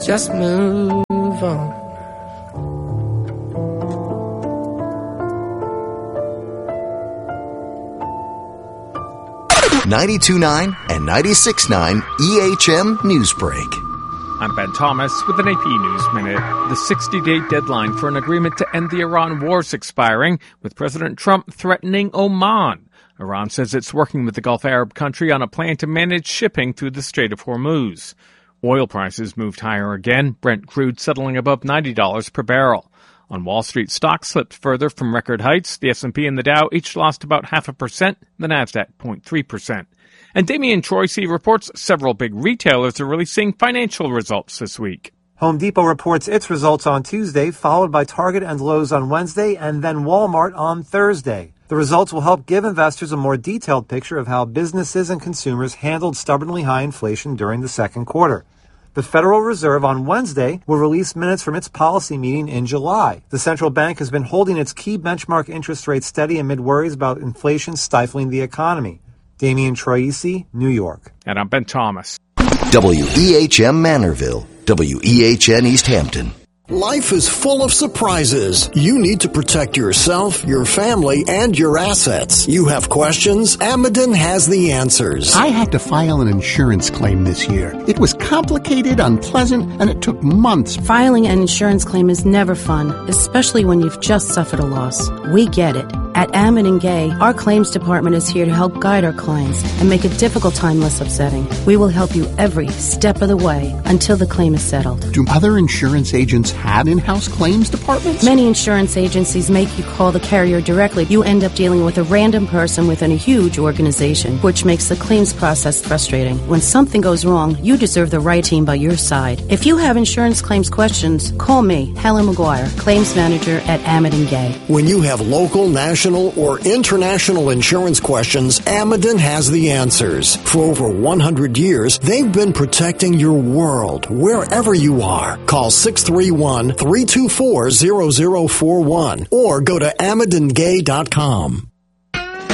Just move on. .929 and 96.9 EHM Newsbreak. I'm Ben Thomas with an AP News Minute. The 60-day deadline for an agreement to end the Iran war is expiring, with President Trump threatening Oman. Iran says it's working with the Gulf Arab country on a plan to manage shipping through the Strait of Hormuz. Oil prices moved higher again, Brent crude settling above $90 per barrel. On Wall Street, stocks slipped further from record heights. The S&P and the Dow each lost about 0.5%, the Nasdaq 0.3%. And Damian Troisi reports several big retailers are releasing financial results this week. Home Depot reports its results on Tuesday, followed by Target and Lowe's on Wednesday, and then Walmart on Thursday. The results will help give investors a more detailed picture of how businesses and consumers handled stubbornly high inflation during the second quarter. The Federal Reserve on Wednesday will release minutes from its policy meeting in July. The central bank has been holding its key benchmark interest rate steady amid worries about inflation stifling the economy. Damian Troisi, New York. And I'm Ben Thomas. WEHM Manorville, WEHN East Hampton. Life is full of surprises. You need to protect yourself, your family, and your assets. You have questions? Ameden has the answers. I had to file an insurance claim this year. It was complicated, unpleasant, and it took months. Filing an insurance claim is never fun, especially when you've just suffered a loss. We get it. At Ameden Gay, our claims department is here to help guide our clients and make a difficult time less upsetting. We will help you every step of the way until the claim is settled. Do other insurance agents have in-house claims departments? Many insurance agencies make you call the carrier directly. You end up dealing with a random person within a huge organization, which makes the claims process frustrating. When something goes wrong, you deserve the right team by your side. If you have insurance claims questions, call me, Helen McGuire, claims manager at Ameden Gay. When you have local, national, or international insurance questions, Ameden has the answers. For over 100 years, they've been protecting your world, wherever you are. Call 631-324-0041 or go to AmedenGay.com.